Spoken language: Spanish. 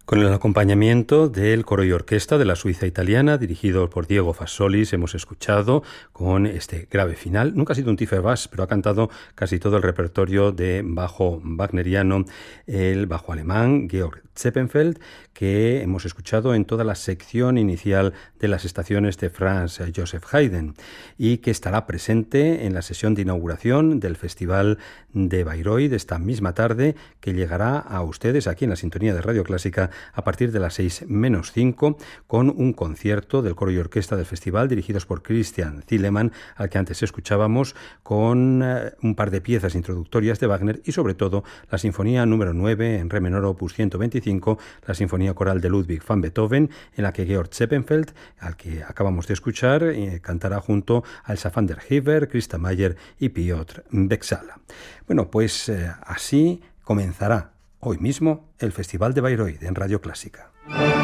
Con el acompañamiento del coro y orquesta de la Suiza italiana, dirigido por Diego Fassolis, hemos escuchado con este grave final. Nunca ha sido un Tieferbass, pero ha cantado casi todo el repertorio de bajo wagneriano, el bajo alemán Georg Zeppenfeld, que hemos escuchado en toda la sección inicial de las estaciones de Franz Joseph Haydn y que estará presente en la sesión de inauguración del Festival de Bayreuth esta misma tarde, que llegará a ustedes aquí en la sintonía de Radio Clásica a partir de las 6:05 con un concierto del coro y orquesta del festival dirigidos por Christian Zielemann, al que antes escuchábamos, con un par de piezas introductorias de Wagner y sobre todo la Sinfonía número 9 en re menor opus 125, la Sinfonía coral de Ludwig van Beethoven, en la que Georg Zeppenfeld, al que acabamos de escuchar, cantará junto a Elsa van der Heever, Christa Mayer y Piotr Bexala. Bueno, pues así comenzará hoy mismo el Festival de Bayreuth en Radio Clásica.